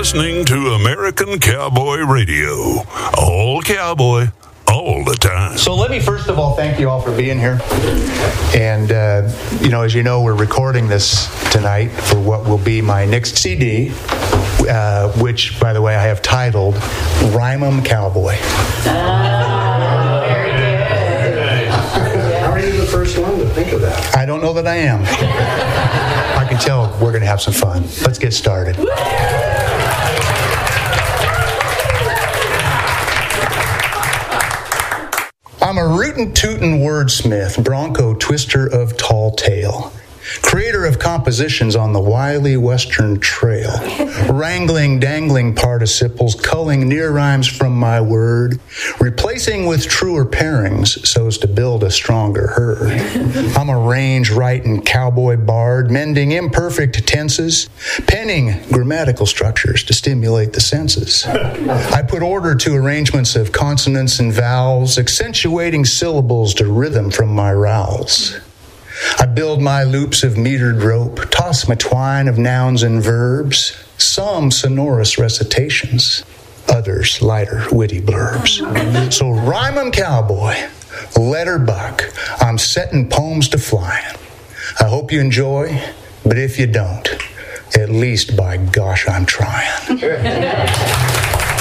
listening to American Cowboy Radio. All cowboy, all the time. So let me first of all thank you all for being here. And, as you know, we're recording this tonight for what will be my next CD, which, by the way, I have titled Rhyme 'em Cowboy. Very good. How are you the first one to think of that? I don't know that I am. I can tell we're going to have some fun. Let's get started. I'm a rootin' tootin' wordsmith, bronco twister of tall tale, creator of compositions on the wily western trail, wrangling dangling participles, culling near rhymes from my word, replacing with truer pairings so as to build a stronger herd. I'm a range-writing cowboy bard, mending imperfect tenses, penning grammatical structures to stimulate the senses. I put order to arrangements of consonants and vowels, accentuating syllables to rhythm from my rowels. I build my loops of metered rope, toss my twine of nouns and verbs, some sonorous recitations, others lighter, witty blurbs. So rhyme 'em cowboy, letter buck, I'm setting poems to flying. I hope you enjoy, but if you don't, at least by gosh, I'm trying.